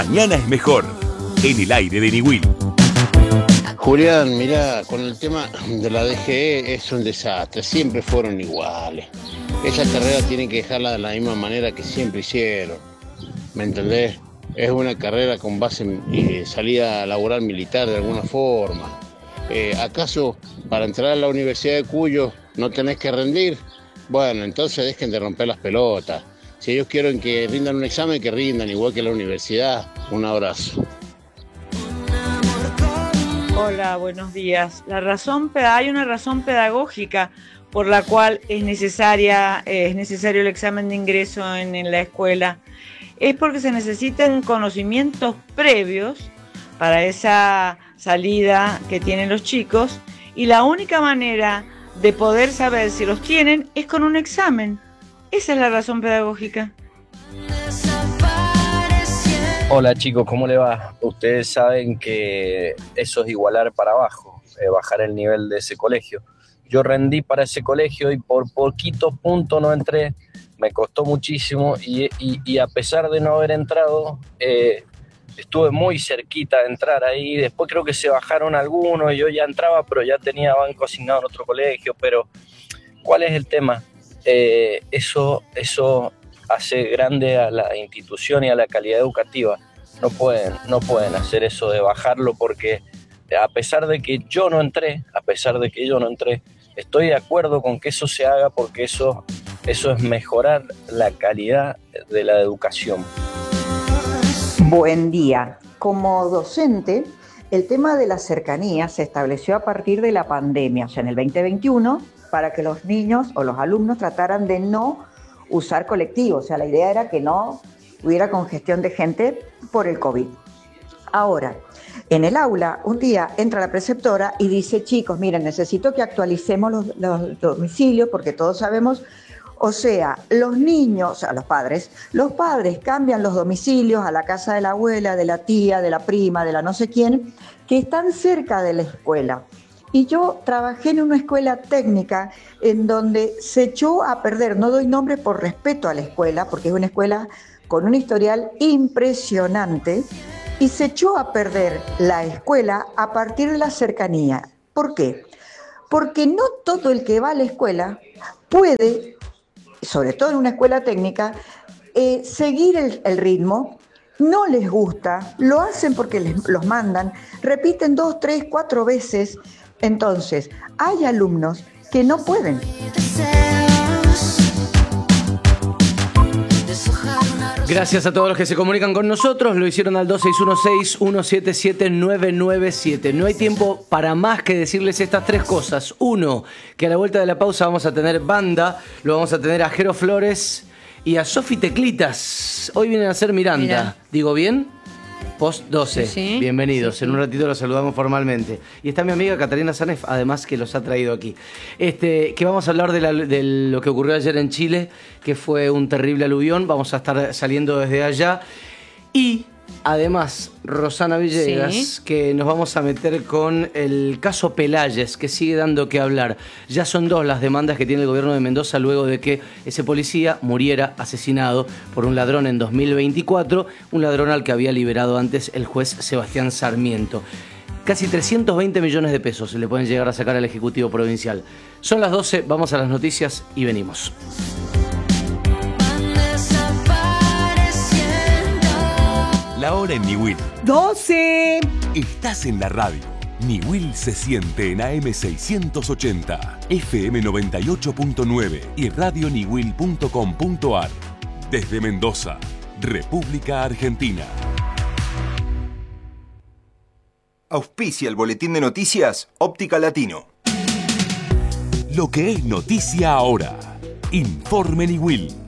Mañana es mejor. En el aire de Niwil. Julián, mirá, con el tema de la DGE es un desastre, siempre fueron iguales. Esa carrera tienen que dejarla de la misma manera que siempre hicieron, ¿me entendés? Es una carrera con base en salida laboral militar de alguna forma. ¿Acaso para entrar a la Universidad de Cuyo no tenés que rendir? Bueno, entonces dejen de romper las pelotas. Si ellos quieren que rindan un examen, que rindan, igual que la universidad. Un abrazo. Hola, buenos días. Hay una razón pedagógica por la cual es necesario el examen de ingreso en la escuela. Es porque se necesitan conocimientos previos para esa salida que tienen los chicos, y la única manera de poder saber si los tienen es con un examen. Esa es la razón pedagógica. Hola chicos, ¿cómo le va? Ustedes saben que eso es igualar para abajo, bajar el nivel de ese colegio. Yo rendí para ese colegio y por poquitos puntos no entré, me costó muchísimo y a pesar de no haber entrado, estuve muy cerquita de entrar ahí. Después creo que se bajaron algunos y yo ya entraba, pero ya tenía banco asignado en otro colegio. Pero ¿cuál es el tema? Eso hace grande a la institución y a la calidad educativa. No pueden hacer eso de bajarlo, porque a pesar de que yo no entré, estoy de acuerdo con que eso se haga, porque eso es mejorar la calidad de la educación. Buen día. Como docente, el tema de la cercanía se estableció a partir de la pandemia, o sea, en el 2021, para que los niños o los alumnos trataran de no usar colectivos. O sea, la idea era que no hubiera congestión de gente por el COVID. Ahora, en el aula, un día entra la preceptora y dice: chicos, miren, necesito que actualicemos los domicilios, porque todos sabemos, o sea, los niños, o sea, los padres cambian los domicilios a la casa de la abuela, de la tía, de la prima, de la no sé quién, que están cerca de la escuela. Y yo trabajé en una escuela técnica en donde se echó a perder, no doy nombres por respeto a la escuela, porque es una escuela con un historial impresionante, y se echó a perder la escuela a partir de la cercanía. ¿Por qué? Porque no todo el que va a la escuela puede, sobre todo en una escuela técnica, seguir el ritmo. No les gusta, lo hacen porque los mandan, repiten 2, 3, 4 veces. Entonces, hay alumnos que no pueden. Gracias a todos los que se comunican con nosotros. Lo hicieron al 2616-177-997. No hay tiempo para más que decirles estas 3 cosas. 1, que a la vuelta de la pausa vamos a tener banda. Lo vamos a tener a Jero Flores y a Sofi Teclitas. Hoy vienen a ser Miranda. Mira. ¿Digo bien? Post 12. Sí. Bienvenidos. Sí. En un ratito los saludamos formalmente. Y está mi amiga Catalina Sanef, además, que los ha traído aquí. Que vamos a hablar de lo que ocurrió ayer en Chile, que fue un terrible aluvión. Vamos a estar saliendo desde allá. Y además, Rosana Villegas, que nos vamos a meter con el caso Pelayes, que sigue dando que hablar. Ya son 2 las demandas que tiene el gobierno de Mendoza luego de que ese policía muriera asesinado por un ladrón en 2024, un ladrón al que había liberado antes el juez Sebastián Sarmiento. Casi 320 millones de pesos le pueden llegar a sacar al Ejecutivo Provincial. Son las 12, vamos a las noticias y venimos. La hora en Niwil. 12. Estás en la radio. Niwil se siente en AM 680, FM 98.9 y radioniwil.com.ar. Desde Mendoza, República Argentina. Auspicia el boletín de noticias Óptica Latino. Lo que es noticia ahora. Informe Niwil.